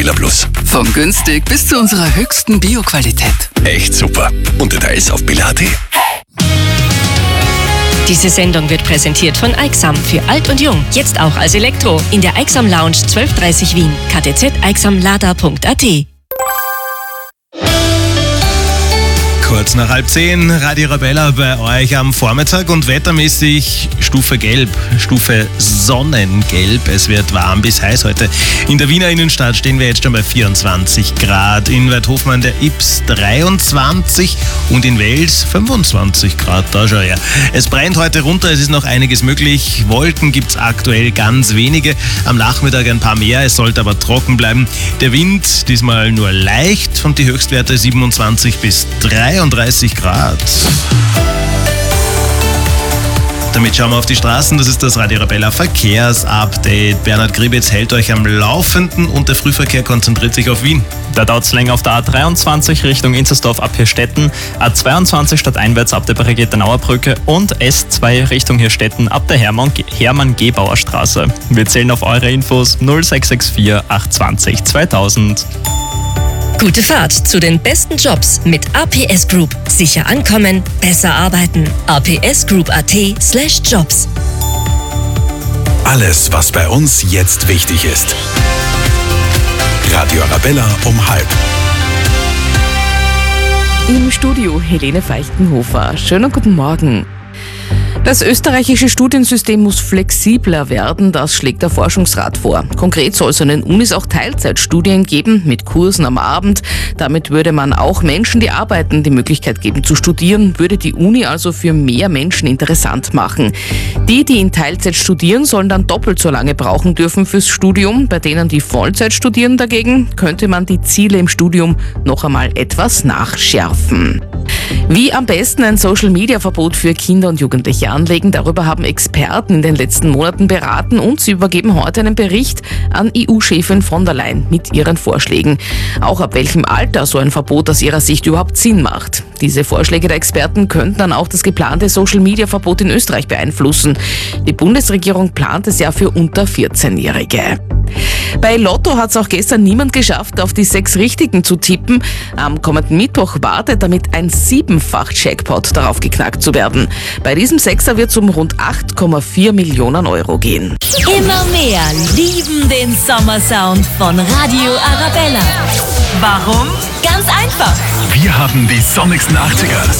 Arabella Plus. Von günstig bis zu unserer höchsten Bio-Qualität. Echt super. Und Details auf billa.at. Diese Sendung wird präsentiert von Aixam für alt und jung. Jetzt auch als Elektro. In der Aixam Lounge 1230 Wien. ktzeixamlada.at. Kurz nach 9:30, Radio Arabella bei euch am Vormittag und wettermäßig Stufe Gelb, Stufe Sonnengelb. Es wird warm bis heiß heute. In der Wiener Innenstadt stehen wir jetzt schon bei 24 Grad. In Weidhofen der Ips 23 und in Wels 25 Grad. Da schau her. Es brennt heute runter, es ist noch einiges möglich. Wolken gibt es aktuell ganz wenige. Am Nachmittag ein paar mehr, es sollte aber trocken bleiben. Der Wind diesmal nur leicht und die Höchstwerte 27 bis 33 Grad. Damit schauen wir auf die Straßen. Das ist das Radio Arabella Verkehrsupdate. Bernhard Gribitz hält euch am Laufenden und der Frühverkehr konzentriert sich auf Wien. Da dauert es länger auf der A23 Richtung Inzersdorf ab Hirstetten, A22 stadteinwärts ab der Brigitte-Nauer Brücke und S2 Richtung Hirstetten ab der Hermann-Gebauer Straße. Wir zählen auf eure Infos 0664 820 2000. Gute Fahrt zu den besten Jobs mit APS Group. Sicher ankommen, besser arbeiten. apsgroup.at/jobs. Alles, was bei uns jetzt wichtig ist. Radio Arabella um 12:30. Im Studio Helene Feichtenhofer. Schönen guten Morgen. Das österreichische Studiensystem muss flexibler werden, das schlägt der Forschungsrat vor. Konkret soll es an den Unis auch Teilzeitstudien geben, mit Kursen am Abend. Damit würde man auch Menschen, die arbeiten, die Möglichkeit geben zu studieren, würde die Uni also für mehr Menschen interessant machen. Die in Teilzeit studieren, sollen dann doppelt so lange brauchen dürfen fürs Studium. Bei denen, die Vollzeit studieren dagegen, könnte man die Ziele im Studium noch einmal etwas nachschärfen. Wie am besten ein Social-Media-Verbot für Kinder und Jugendliche anlegen, darüber haben Experten in den letzten Monaten beraten und sie übergeben heute einen Bericht an EU-Chefin von der Leyen mit ihren Vorschlägen. Auch ab welchem Alter so ein Verbot aus ihrer Sicht überhaupt Sinn macht. Diese Vorschläge der Experten könnten dann auch das geplante Social-Media-Verbot in Österreich beeinflussen. Die Bundesregierung plant es ja für unter 14-Jährige. Bei Lotto hat es auch gestern niemand geschafft, auf die 6 Richtigen zu tippen. Am kommenden Mittwoch wartet damit ein 7-fach-Jackpot darauf geknackt zu werden. Bei diesem Sechser wird es um rund 8,4 Millionen Euro gehen. Immer mehr lieben den Sommersound von Radio Arabella. Warum? Ganz einfach. Wir haben die sonnigsten 80er.